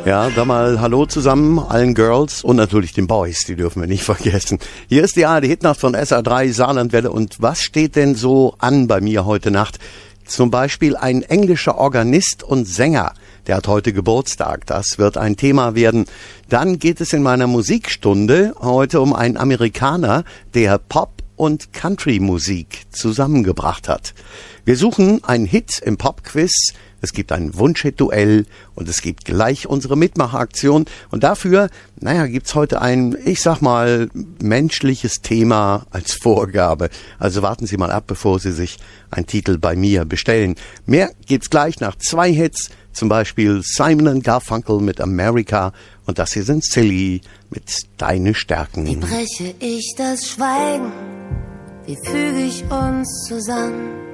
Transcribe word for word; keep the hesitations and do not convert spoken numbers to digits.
Ja, da mal Hallo zusammen, allen Girls und natürlich den Boys, die dürfen wir nicht vergessen. Hier ist die A R D-Hitnacht von S R drei Saarlandwelle und was steht denn so an bei mir heute Nacht? Zum Beispiel ein englischer Organist und Sänger, der hat heute Geburtstag, das wird ein Thema werden. Dann geht es in meiner Musikstunde heute um einen Amerikaner, der Pop- und Country-Musik zusammengebracht hat. Wir suchen einen Hit im Pop-Quiz. Es gibt ein Wunschhit-Duell und es gibt gleich unsere Mitmachaktion. Und dafür, naja, gibt's heute ein, ich sag mal, menschliches Thema als Vorgabe. Also warten Sie mal ab, bevor Sie sich einen Titel bei mir bestellen. Mehr gibt's gleich nach zwei Hits, zum Beispiel Simon and Garfunkel mit America und das hier sind Silly mit Deine Stärken. Wie breche ich das Schweigen? Wie füge ich uns zusammen?